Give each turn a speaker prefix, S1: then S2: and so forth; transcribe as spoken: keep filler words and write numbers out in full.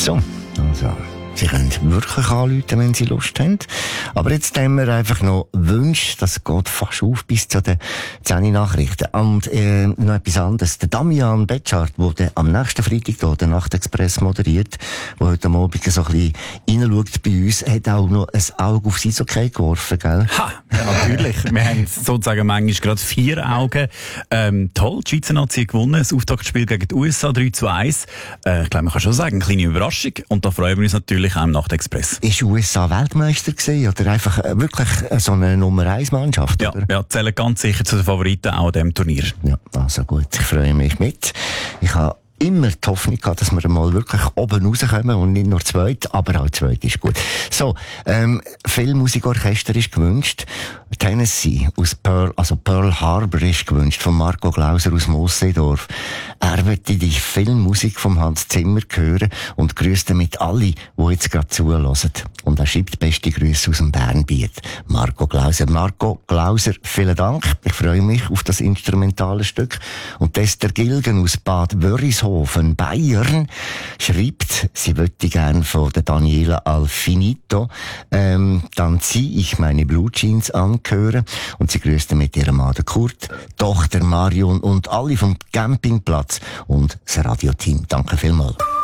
S1: So, also... Sie können wirklich anrufen, wenn Sie Lust haben. Aber jetzt haben wir einfach noch Wünsche, das geht fast auf bis zu den zehn Nachrichten. Und äh, noch etwas anderes. Der Damian Betschart, der am nächsten Freitag hier den Nachtexpress moderiert, der heute Abend so ein bisschen reinschaut bei uns, hat auch noch ein Auge auf sein Okay geworfen, gell?
S2: Ha, ja, natürlich. Wir haben sozusagen manchmal gerade vier Augen. Ähm, toll, die Schweizer Nazi hat gewonnen. Das Auftaktspiel gegen die U S A drei zu eins. Äh, ich glaube, man kann schon sagen, eine kleine Überraschung. Und da freuen wir uns natürlich auch im Nachtexpress.
S1: Ist U S A Weltmeister gewesen, oder einfach äh, wirklich so eine Nummer eins Mannschaft?
S2: Ja,
S1: oder?
S2: ja, zählen ganz sicher zu den Favoriten auch an diesem Turnier.
S1: Ja, also gut, ich freue mich mit. Ich habe immer die Hoffnung gehabt, dass wir mal wirklich oben rauskommen und nicht nur zweit, aber auch zweit ist gut. So, ähm, viel Musikorchester ist gewünscht. Tennessee aus Pearl, also Pearl Harbor ist gewünscht, von Marco Glauser aus Mosseedorf. Er möchte die Filmmusik vom Hans Zimmer hören und grüßt damit alle, die jetzt gerade zuhören. Und er schreibt beste Grüße aus dem Bernbiet. Marco Glauser. Marco Glauser, vielen Dank. Ich freue mich auf das instrumentale Stück. Und Esther Gilgen aus Bad Wörishofen, Bayern, schreibt, sie möchte gern von der Daniela Alfinito, ähm, dann zieh ich meine Blue Jeans an, hören. Und sie grüßt mit ihrem Mann Kurt, Tochter Marion und alle vom Campingplatz und das Radioteam. Danke vielmals.